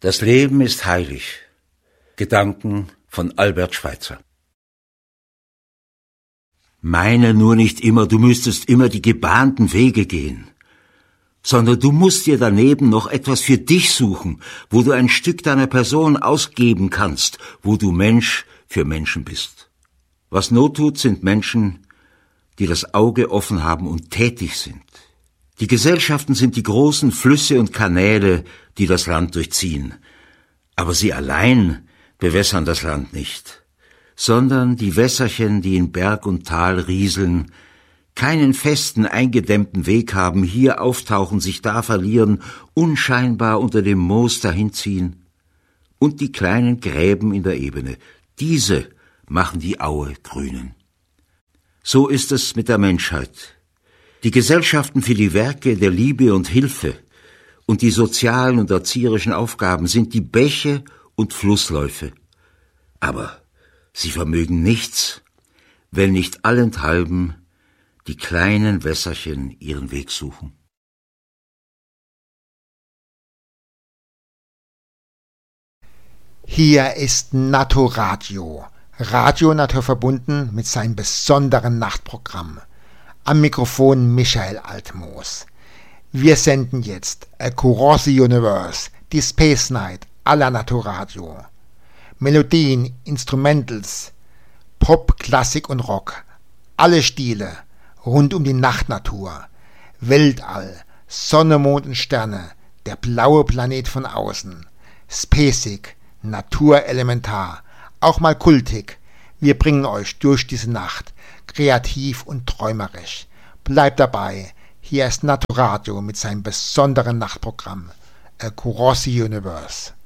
Das Leben ist heilig. Gedanken von Albert Schweitzer. Meine nur nicht immer, du müsstest immer die gebahnten Wege gehen, sondern du musst dir daneben noch etwas für dich suchen, wo du ein Stück deiner Person ausgeben kannst, wo du Mensch für Menschen bist. Was Not tut, sind Menschen, die das Auge offen haben und tätig sind. Die Gesellschaften sind die großen Flüsse und Kanäle, die das Land durchziehen. Aber sie allein bewässern das Land nicht, sondern die Wässerchen, die in Berg und Tal rieseln, keinen festen, eingedämmten Weg haben, hier auftauchen, sich da verlieren, unscheinbar unter dem Moos dahinziehen. Und die kleinen Gräben in der Ebene, diese machen die Aue grünen. So ist es mit der Menschheit. Die Gesellschaften für die Werke der Liebe und Hilfe und die sozialen und erzieherischen Aufgaben sind die Bäche und Flussläufe. Aber sie vermögen nichts, wenn nicht allenthalben die kleinen Wässerchen ihren Weg suchen. Hier ist Naturadio, Radio naturverbunden mit seinem besonderen Nachtprogramm. Am Mikrofon Michael Altmoos. Wir senden jetzt Across the Universe, die Space Night à la Naturadio. Melodien, Instrumentals, Pop, Klassik und Rock. Alle Stile rund um die Nachtnatur. Weltall, Sonne, Mond und Sterne, der blaue Planet von außen. Spacig, naturelementar, auch mal kultig. Wir bringen euch durch diese Nacht, kreativ und träumerisch. Bleibt dabei, hier ist Naturadio mit seinem besonderen Nachtprogramm Across the Universe.